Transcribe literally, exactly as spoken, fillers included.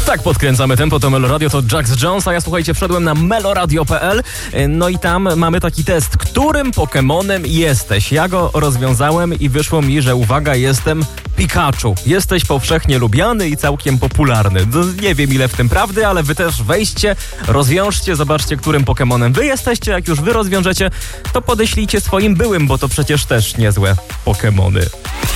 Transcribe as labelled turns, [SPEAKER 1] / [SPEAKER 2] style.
[SPEAKER 1] Tak, podkręcamy tempo, to Meloradio, to Jax Jones, a ja słuchajcie, wszedłem na meloradio kropka p l, no i tam mamy taki test, którym Pokemonem jesteś? Ja go rozwiązałem i wyszło mi, że uwaga, jestem Pikachu. Jesteś powszechnie lubiany i całkiem popularny. No, nie wiem ile w tym prawdy, ale wy też wejdźcie, rozwiążcie, zobaczcie, którym Pokemonem wy jesteście. Jak już wy rozwiążecie, to podeślijcie swoim byłym, bo to przecież też niezłe Pokemony.